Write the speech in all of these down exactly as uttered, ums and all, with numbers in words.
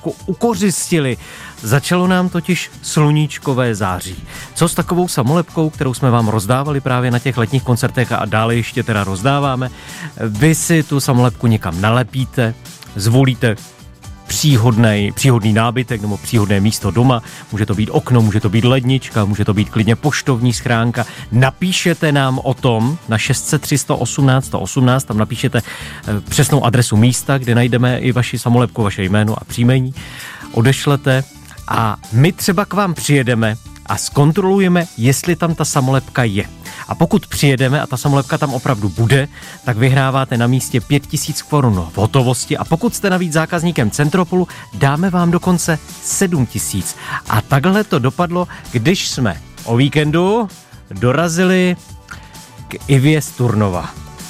samolepku ukořistili. Začalo nám totiž sluníčkové září. Co s takovou samolepkou, kterou jsme vám rozdávali právě na těch letních koncertech a dále ještě teda rozdáváme? Vy si tu samolepku někam nalepíte, zvolíte příhodný, příhodný nábytek nebo příhodné místo doma, může to být okno, může to být lednička, může to být klidně poštovní schránka. Napíšete nám o tom na šest set tři sto osmnáct osmnáct, tam napíšete přesnou adresu místa, kde najdeme i vaši samolepku, vaše jméno a příjmení, odešlete a my třeba k vám přijedeme a zkontrolujeme, jestli tam ta samolepka je. A pokud přijedeme a ta samolepka tam opravdu bude, tak vyhráváte na místě pět tisíc korun v hotovosti a pokud jste navíc zákazníkem Centropolu, dáme vám dokonce sedm tisíc. A takhle to dopadlo, když jsme o víkendu dorazili k Ivě z Turnova.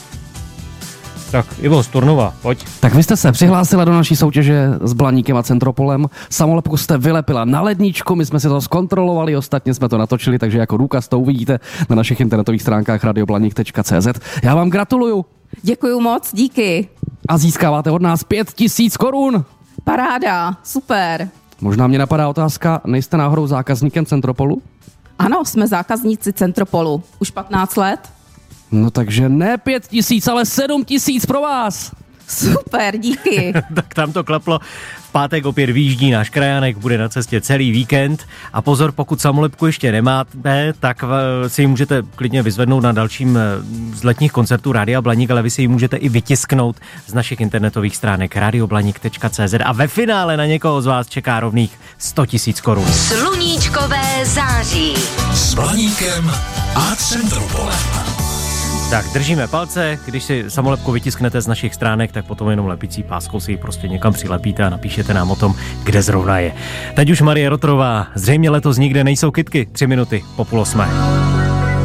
Tak, Ivo z Turnova, pojď. Tak vy jste se přihlásila do naší soutěže s Blaníkem a Centropolem. Samolepku jste vylepila na ledničku, my jsme si to zkontrolovali, ostatně jsme to natočili, takže jako důkaz to uvidíte na našich internetových stránkách radioblanik tečka cé zet. Já vám gratuluju. Děkuju moc, díky. A získáváte od nás pět tisíc korun. Paráda, super. Možná mě napadá otázka, nejste náhodou zákazníkem Centropolu? Ano, jsme zákazníci Centropolu. Už patnáct let. No takže ne pět tisíc, ale sedm tisíc pro vás. Super, díky. Tak tam to klaplo. V pátek opět výjíždí náš krajánek, bude na cestě celý víkend. A pozor, pokud samolepku ještě nemáte, tak si ji můžete klidně vyzvednout na dalším z letních koncertů Rádia Blaník, ale vy si ji můžete i vytisknout z našich internetových stránek radioblanik tečka cé zet a ve finále na někoho z vás čeká rovných sto tisíc korun. Sluníčkové září s Blaníkem a Centropolem. Tak držíme palce, když si samolepku vytisknete z našich stránek, tak potom jenom lepicí páskou si ji prostě někam přilepíte a napíšete nám o tom, kde zrovna je. Teď už Marie Rotrová, zřejmě letos nikde nejsou kytky, tři minuty po půl osmé.